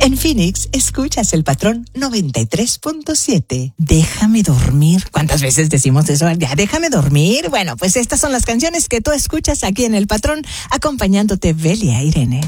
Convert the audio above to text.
En Phoenix, escuchas el Patrón 93.7. Déjame dormir. ¿Cuántas veces decimos eso? Ya, déjame dormir. Bueno, pues estas son las canciones que tú escuchas aquí en el Patrón, acompañándote Belia Irene.